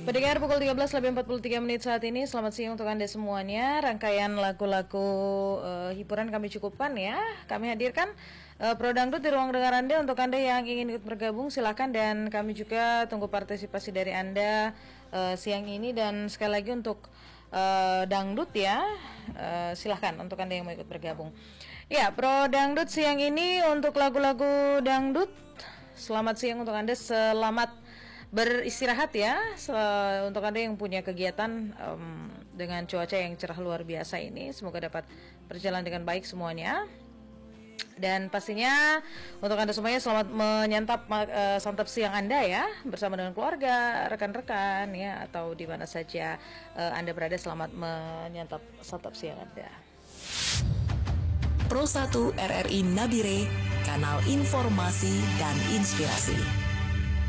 Pendengar pukul 13.43 saat ini. Selamat siang untuk Anda semuanya. Rangkaian lagu-lagu hiburan kami cukupkan ya. Kami hadirkan Pro Dangdut di ruang dengar Anda. Untuk Anda yang ingin ikut bergabung silakan, dan kami juga tunggu partisipasi dari Anda siang ini. Dan sekali lagi untuk dangdut ya, silakan untuk Anda yang mau ikut bergabung. Ya, Pro Dangdut siang ini untuk lagu-lagu dangdut. Selamat siang untuk Anda, selamat beristirahat ya. Untuk Anda yang punya kegiatan dengan cuaca yang cerah luar biasa ini, semoga dapat berjalan dengan baik semuanya. Dan pastinya untuk Anda semuanya selamat menyantap santap siang Anda ya, bersama dengan keluarga, rekan-rekan ya, atau di mana saja Anda berada. Selamat menyantap santap siang Anda. Pro 1 RRI Nabire, kanal informasi dan inspirasi.